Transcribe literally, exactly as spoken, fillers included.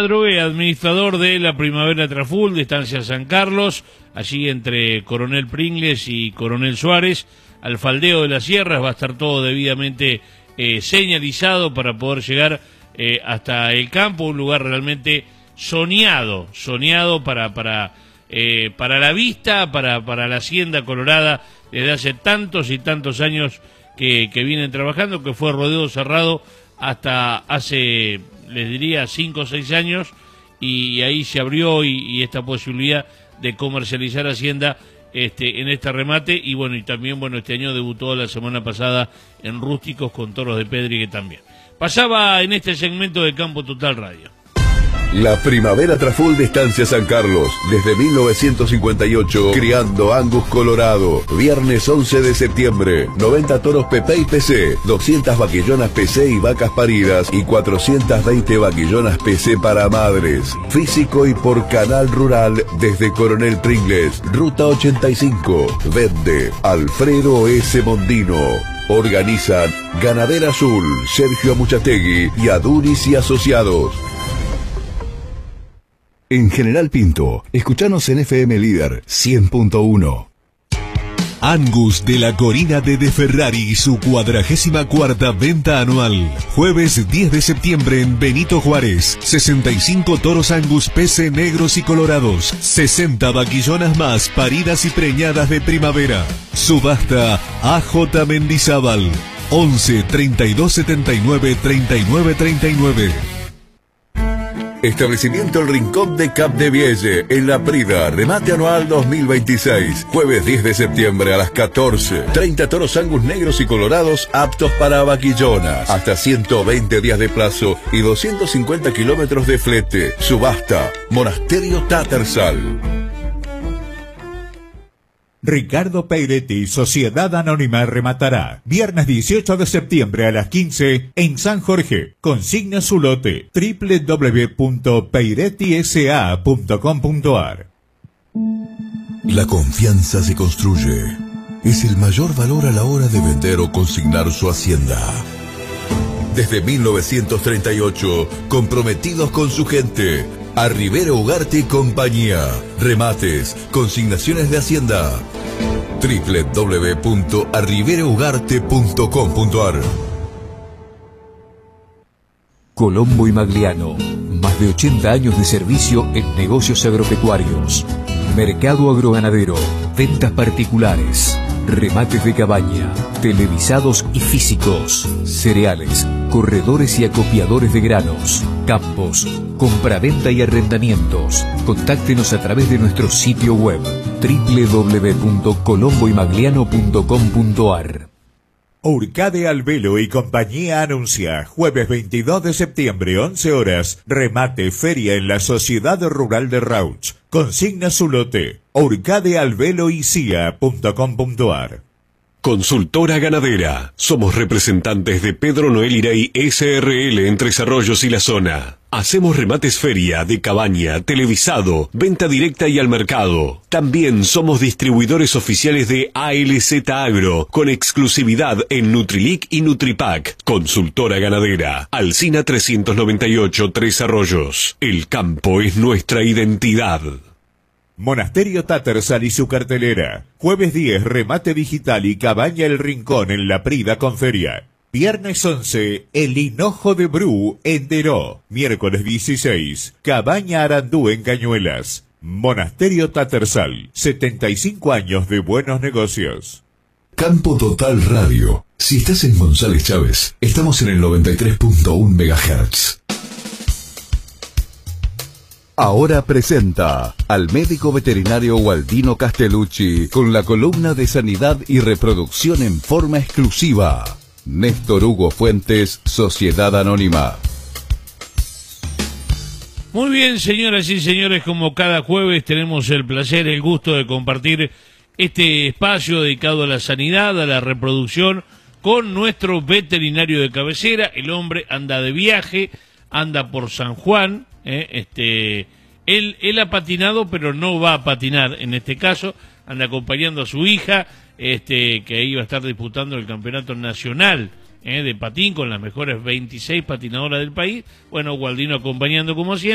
Administrador de la Primavera Traful de Estancia San Carlos, allí entre Coronel Pringles y Coronel Suárez, al faldeo de las sierras. Va a estar todo debidamente eh, señalizado para poder llegar eh, hasta el campo, un lugar realmente soñado, soñado para para eh, para la vista, para para la Hacienda Colorada, desde hace tantos y tantos años que, que vienen trabajando, que fue rodeo cerrado hasta hace, les diría, cinco o seis años, y ahí se abrió y, y esta posibilidad de comercializar Hacienda este, en este remate. Y bueno, y también, bueno, este año debutó la semana pasada en Rústicos con toros de Pedrigue también. Pasaba en este segmento de Campo Total Radio. La Primavera Traful de Estancia San Carlos, desde mil novecientos cincuenta y ocho, criando Angus Colorado. Viernes once de septiembre, noventa toros P P y P C, doscientas vaquillonas P C y vacas paridas y cuatrocientas veinte vaquillonas P C para madres. Físico y por Canal Rural desde Coronel Pringles, Ruta ochenta y cinco. Vende Alfredo S. Mondino. Organizan Ganadera Azul, Sergio Amuchategui y Aduris y Asociados. En General Pinto, escuchanos en F M Líder cien punto uno. Angus de la Corina de De Ferrari y su cuadragésima cuarta venta anual. Jueves diez de septiembre en Benito Juárez. sesenta y cinco toros Angus P C negros y colorados. sesenta vaquillonas más paridas y preñadas de primavera. Subasta A J Mendizábal. once, treinta y dos, setenta y nueve, treinta y nueve, treinta y nueve. Establecimiento El Rincón de Capdevielle, en La Prida, remate anual dos mil veintiséis, jueves diez de septiembre a las catorce, treinta toros Angus negros y colorados aptos para vaquillonas, hasta ciento veinte días de plazo y doscientos cincuenta kilómetros de flete. Subasta, Monasterio Tattersall. Ricardo Peiretti, Sociedad Anónima, rematará viernes dieciocho de septiembre a las quince en San Jorge. Consigna su lote doble u doble u doble u punto peiretti s a punto com punto a r. La confianza se construye. Es el mayor valor a la hora de vender o consignar su hacienda. Desde mil novecientos treinta y ocho, comprometidos con su gente. A Rivera Ugarte y compañía. Remates, consignaciones de Hacienda. doble u doble u doble u punto a rivera ugarte punto com punto a r. Colombo y Magliano. Más de ochenta años de servicio en negocios agropecuarios. Mercado agroganadero. Ventas particulares. Remates de cabaña. Televisados y físicos. Cereales. Corredores y acopiadores de granos. Campos. Compraventa y arrendamientos. Contáctenos a través de nuestro sitio web doble u doble u doble u punto colombo y magliano punto com punto a r. Urcade Albelo y compañía anuncia jueves veintidós de septiembre, once horas, remate feria en la Sociedad Rural de Rauch. Consigna su lote urcade albelo y c i a punto com punto a r. Consultora Ganadera. Somos representantes de Pedro Noel Irey S R L en Tres Arroyos y la zona. Hacemos remates feria, de cabaña, televisado, venta directa y al mercado. También somos distribuidores oficiales de A L Z Agro, con exclusividad en Nutrilic y Nutripac. Consultora Ganadera. Alsina trescientos noventa y ocho, Tres Arroyos. El campo es nuestra identidad. Monasterio Tattersall y su cartelera. Jueves diez, remate digital y cabaña El Rincón en La Prida con feria. Viernes once, El Hinojo de Bru en Teró. Miércoles dieciséis, Cabaña Arandú en Cañuelas. Monasterio Tattersall, setenta y cinco años de buenos negocios. Campo Total Radio. Si estás en González Chávez, estamos en el noventa y tres punto uno megahertz. Ahora presenta al médico veterinario Gualdino Castellucci con la columna de sanidad y reproducción en forma exclusiva. Néstor Hugo Fuentes, Sociedad Anónima. Muy bien, señoras y señores, como cada jueves tenemos el placer, el gusto de compartir este espacio dedicado a la sanidad, a la reproducción, con nuestro veterinario de cabecera. El hombre anda de viaje, anda por San Juan, eh, este, él, él ha patinado, pero no va a patinar en este caso, anda acompañando a su hija, este, que iba a estar disputando el campeonato nacional eh, de patín con las mejores veintiséis patinadoras del país. Bueno, Gualdino acompañando como siempre.